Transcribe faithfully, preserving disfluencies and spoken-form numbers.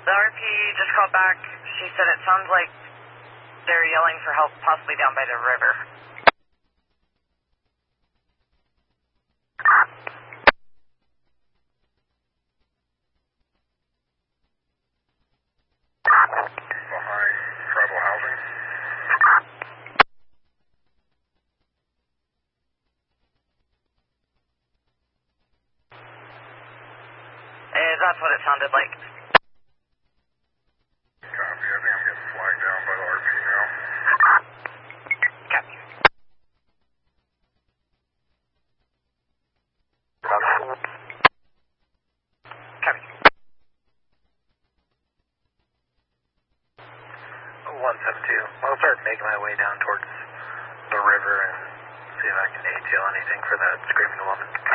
The R P just called back. She said it sounds like they're yelling for help, possibly down by the river. Behind tribal housing. Eh, that's what it sounded like. Copy. I think I'm getting flagged down by the R P now. Copy. Copy. one seven two. I'll start making my way down towards the river and see if I can detail anything for that screaming woman.